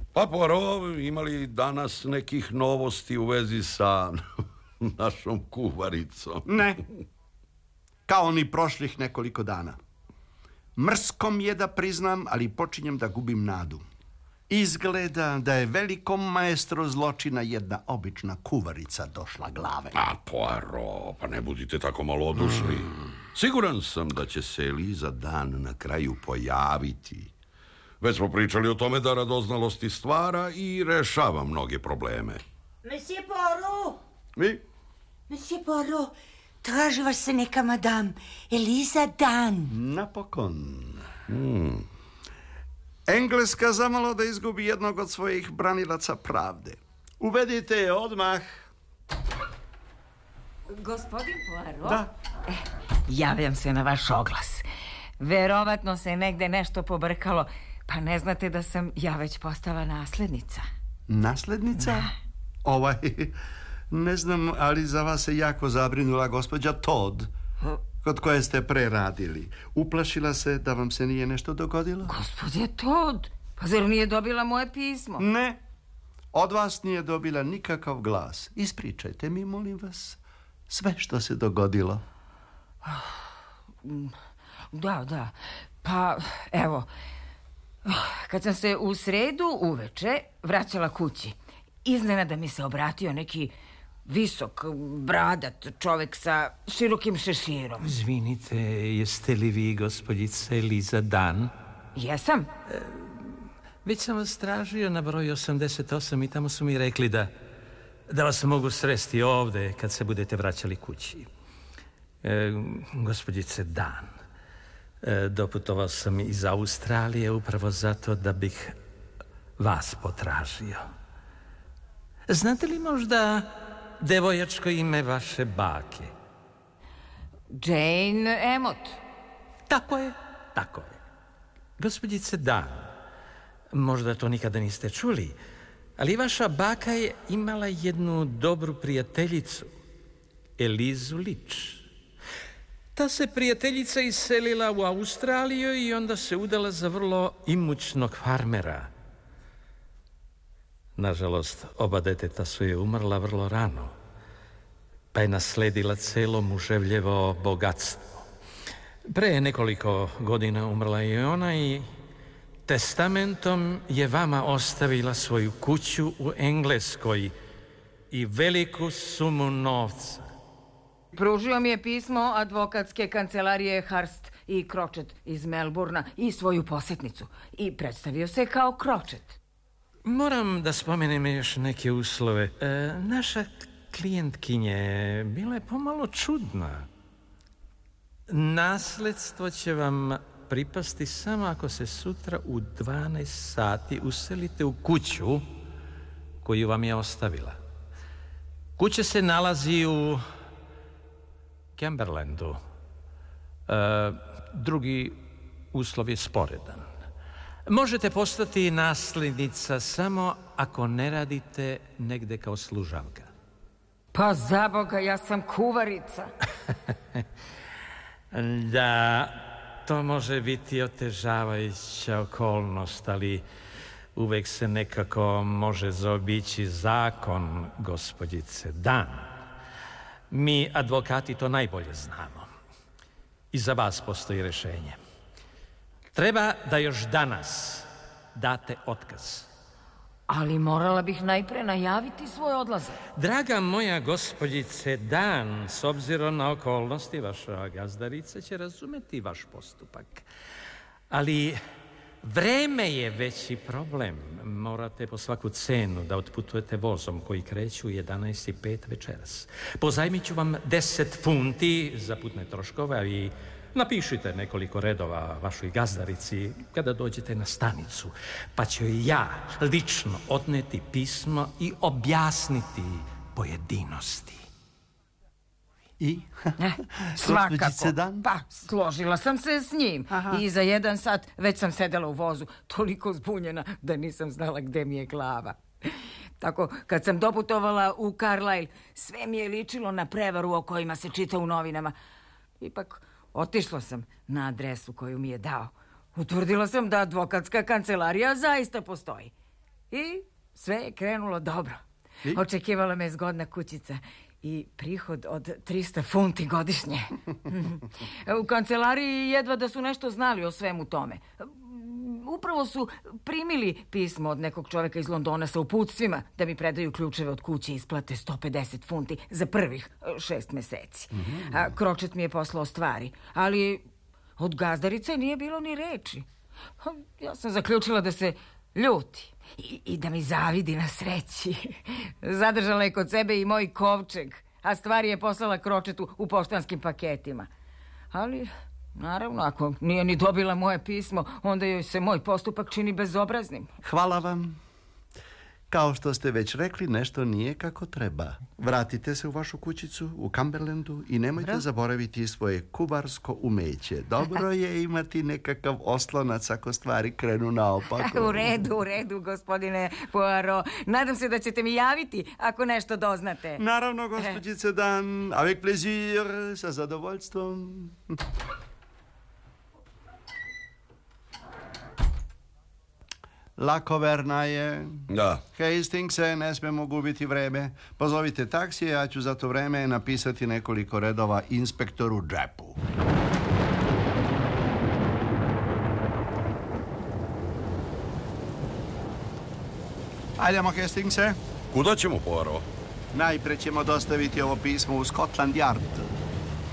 Pa Poirot, ima li danas nekih novosti u vezi sa našom kuvaricom? Ne. Kao ni prošlih nekoliko dana. Mrsko mi je da priznam, ali počinjem da gubim nadu. Izgleda da je velikom maestru zločina jedna obična kuvarica došla glave. A Poirot, pa ne budite tako malodušni. Siguran sam da će se Eliza Dan na kraju pojaviti. Već smo pričali o tome da radoznalosti stvara i rešava mnoge probleme. Monsieur Poirot! Vi? Monsieur Poirot, traži vas se neka madam Eliza Dan. Napokon. Engleska zamalo da izgubi jednog od svojih branilaca pravde. Uvedite je odmah. Gospodin Poirot? Da. Javljam se na vaš oglas. Verovatno se negde nešto pobrkalo, pa ne znate da sam ja već postala naslednica. Naslednica? Da. Ne znam, ali za vas se jako zabrinula gospođa Todd, kod koje ste preradili. Uplašila se da vam se nije nešto dogodilo? Gospodje Todd, pa zar nije dobila moje pismo? Ne, od vas nije dobila nikakav glas. Ispričajte mi, molim vas, sve što se dogodilo. Da, pa evo, kad sam se u sredu uveče vraćala kući, iznenada mi se obratio neki visok, bradat čovek sa širokim šeširom. Izvinite, jeste li vi gospođica Eliza Dan? Jesam. Već sam vas tražio na broj 88 i tamo su mi rekli da vas mogu sresti ovde kad se budete vraćali kući. Gospođice Dan, doputovao sam iz Australije upravo zato da bih vas potražio. Znate li možda devojačko ime vaše bake? Jane Emot. Tako je. Gospođice Dan, možda to nikada niste čuli, ali vaša baka je imala jednu dobru prijateljicu, Elizu Lič. Ta se prijateljica iselila u Australiju i onda se udala za vrlo imućnog farmera. Nažalost, oba deteta su je umrla vrlo rano, pa je nasledila celo muževljevo bogatstvo. Pre nekoliko godina umrla je ona i testamentom je vama ostavila svoju kuću u Engleskoj i veliku sumu novca. Pružio mi je pismo advokatske kancelarije Hurst i Crochet iz Melbourna i svoju posjetnicu i predstavio se kao Crochet. Moram da spomenem još neke uslove. Naša klijentkinje bila je pomalo čudna. Nasledstvo će vam pripasti samo ako se sutra u 12 sati uselite u kuću koju vam je ostavila. Kuća se nalazi u Cumberlandu. Drugi uslov je sporedan. Možete postati naslednica samo ako ne radite negde kao služavka. Pa za Boga, ja sam kuvarica. Da, to može biti otežavajuća okolnost, ali uvek se nekako može zaobići zakon, gospođice Dan. Mi, advokati, to najbolje znamo. I za vas postoji rešenje. Treba da još danas date otkaz. Ali morala bih najpre najaviti svoj odlazak. Draga moja gospođice Dan, s obzirom na okolnosti, vaša gazdarica će razumeti vaš postupak. Ali vreme je veći problem. Morate po svaku cenu da otputujete vozom koji kreću u 11:05 večeras. Pozajmit ću vam 10 funti za putne troškove i napišite nekoliko redova vašoj gazdarici kada dođete na stanicu, pa ću ja lično odneti pismo i objasniti pojedinosti. I? Svakako. Pa, složila sam se s njim. Aha. I za 1 sat već sam sedela u vozu, toliko zbunjena da nisam znala gde mi je glava. Tako, kad sam doputovala u Carlisle, sve mi je ličilo na prevaru o kojima se čita u novinama. Ipak, otišla sam na adresu koju mi je dao. Utvrdila sam da advokatska kancelarija zaista postoji. I sve je krenulo dobro. Očekivala me zgodna kućica i prihod od 300 funti godišnje. U kancelariji jedva da su nešto znali o svemu tome. Upravo su primili pismo od nekog čovjeka iz Londona sa uputstvima da mi predaju ključeve od kuće i isplate 150 funti za prvih 6 meseci. Kročet mi je poslao stvari, ali od gazdarice nije bilo ni reči. Ja sam zaključila da se ljuti i da mi zavidi na sreći. Zadržala je kod sebe i moj kovčeg, a stvari je poslala Kročetu u poštanskim paketima. Ali, naravno, ako nije ni dobila moje pismo, onda joj se moj postupak čini bezobraznim. Hvala vam. Kao što ste već rekli, nešto nije kako treba. Vratite se u vašu kućicu u Cumberlandu i nemojte zaboraviti svoje kuvarsko umeće. Dobro je imati nekakav oslonac ako stvari krenu naopako. U redu, gospodine Poirot. Nadam se da ćete mi javiti ako nešto doznate. Naravno, gospođice Dan. Avec plaisir, sa zadovoljstvom. Lakoverna je. Da. Hastingse, ne smemo gubiti vreme. Pozovite taksije, ja ću za to vreme napisati nekoliko redova inspektoru Džepu. Ajdemo, Hastingse. Kuda ćemo, Poirot? Najpre ćemo dostaviti ovo pismo u Scotland Yard.